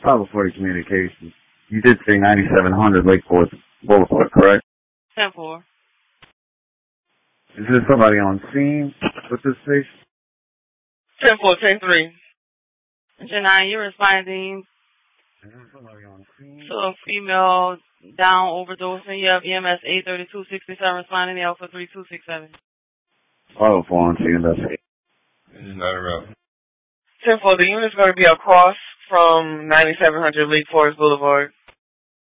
540 Communications. You did say 9700 Lake Forest Boulevard, correct? 10-4. Is there somebody on scene with this station? 10-4, 10-3. Janine, you're responding to a female down overdosing. You have EMS 83267 responding to Alpha 3267. 504 on scene, investigate. This is not a route. 10-4, the unit's going to be across from 9700 Lake Forest Boulevard.